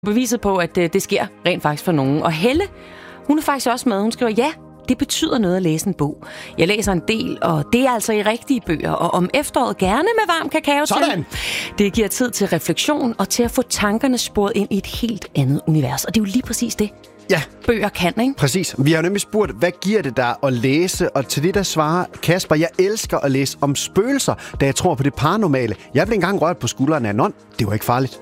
Beviset på, at det sker rent faktisk for nogen. Og Helle, hun er faktisk også med. Hun skriver, ja, det betyder noget at læse en bog. Jeg læser en del, og det er altså i rigtige bøger. Og om efteråret gerne med varm kakao til. Det giver tid til refleksion og til at få tankerne sporet ind i et helt andet univers. Og det er jo lige præcis det, bøger kan, ikke? Præcis. Vi har jo nemlig spurgt, hvad giver det dig at læse? Og til det, der svarer Kasper, jeg elsker at læse om spøgelser, da jeg tror på det paranormale. Jeg blev engang rørt på skulderen af en ånd. Det var ikke farligt.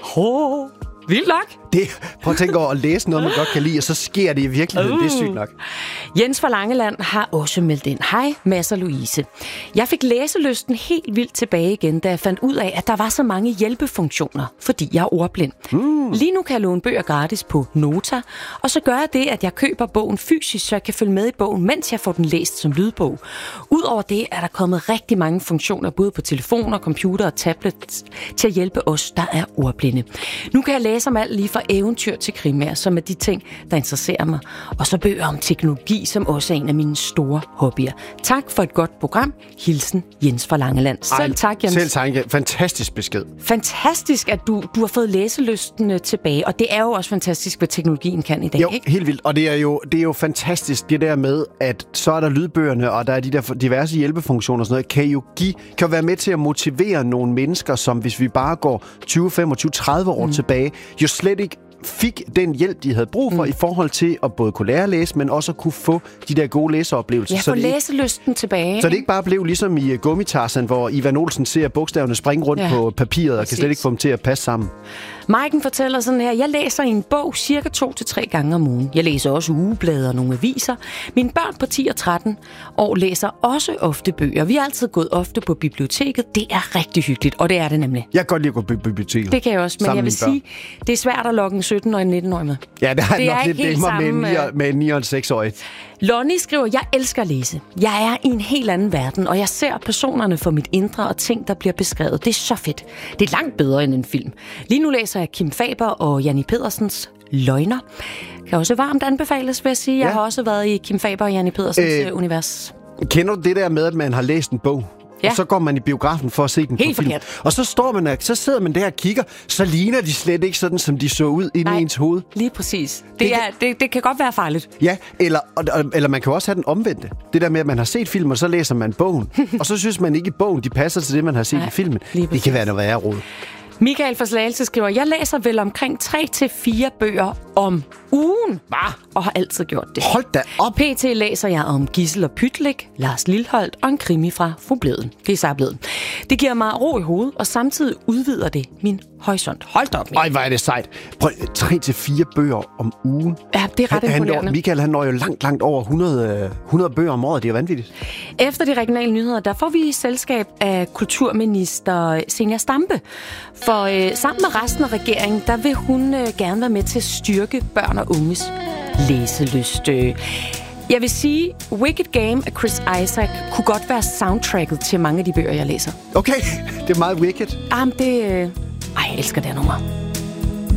Vildt nok. Prøv at tænke over at læse noget, man godt kan lide, og så sker det i virkeligheden. Det er sygt nok. Jens fra Langeland har også meldt ind. Hej, Mads og Louise. Jeg fik læselysten helt vildt tilbage igen, da jeg fandt ud af, at der var så mange hjælpefunktioner, fordi jeg er ordblind. Lige nu kan jeg låne bøger gratis på Nota, og så gør jeg det, at jeg køber bogen fysisk, så jeg kan følge med i bogen, mens jeg får den læst som lydbog. Udover det er der kommet rigtig mange funktioner, både på telefoner, computer og tablet, til at hjælpe os, der er ordblinde. Nu kan jeg læse om alt lige fra eventyr til krimier, som er de ting, der interesserer mig. Og så bøger om teknologi, som også er en af mine store hobbyer. Tak for et godt program. Hilsen Jens fra Langeland. Selv tak, Jens. Selv tak. Fantastisk besked. Fantastisk, at du har fået læselysten tilbage. Og det er jo også fantastisk, hvad teknologien kan i dag, jo, ikke? Helt vildt. Og det er jo fantastisk, det der med, at så er der lydbøgerne, og der er de der diverse hjælpefunktioner og sådan noget, kan være med til at motivere nogle mennesker, som hvis vi bare går 20, 25, 30 år tilbage, jo slet ikke fik den hjælp, de havde brug for i forhold til at både kunne lære at læse, men også at kunne få de der gode læseoplevelser. Ja, få læselysten tilbage. Så det ikke bare blev ligesom i Gummitarsen, hvor Ivan Olsen ser bogstaverne springe rundt på papiret og kan slet ikke få dem til at passe sammen. Maiken fortæller sådan her, jeg læser en bog cirka 2 til 3 gange om ugen. Jeg læser også ugeblade og nogle aviser. Mine børn på 10 og 13 år læser også ofte bøger. Vi har altid gået ofte på biblioteket. Det er rigtig hyggeligt, og det er det nemlig. Jeg kan godt lide at gå på biblioteket. Det kan jeg også, men jeg vil sige, det er svært at lokke en 17- og en 19-årig med. Ja, det er nok lidt nemmere med en 9- og en 6-årig. Lonnie skriver, jeg elsker at læse. Jeg er i en helt anden verden, og jeg ser personerne for mit indre og ting, der bliver beskrevet. Det er så fedt. Det er langt bedre end en film. Lige nu læser jeg Kim Faber og Janni Pedersens Løgner. Kan også varmt anbefales, vil jeg sige. Jeg har også været i Kim Faber og Janni Pedersens univers. Kender du det der med, at man har læst en bog? Ja. Og så går man i biografen for at se den helt på film. Og så så sidder man der og kigger, så ligner de slet ikke sådan, som de så ud inde i ens hoved. Lige præcis. Det kan godt være farligt. Ja, eller man kan også have den omvendte. Det der med, at man har set film, og så læser man bogen. Og så synes man ikke i bogen, de passer til det, man har set i filmen. Det kan være noget værre råd. Michael fra Slagelse skriver, jeg læser vel omkring 3-4 bøger om ugen. Og har altid gjort det. Hold da op. PT læser jeg om Gissel og Pytlik, Lars Lilholt og en krimi fra Fru Bleden. Det er så blevet. Det giver mig ro i hovedet, og samtidig udvider det min horisont. Hold da op. Ej, hvor er det sejt. Prøv 3-4 bøger om ugen. Ja, det er ret imponerende. Michael, han når jo langt over 100 bøger om året. Det er jo vanvittigt. Efter de regionale nyheder, der får vi selskab af kulturminister Zenia Stampe. For sammen med resten af regeringen, der vil hun gerne være med til at styrke børn og unges læselyst. Jeg vil sige, Wicked Game af Chris Isaak kunne godt være soundtracket til mange af de bøger, jeg læser. Okay, det er meget wicked. Jeg elsker det nummer.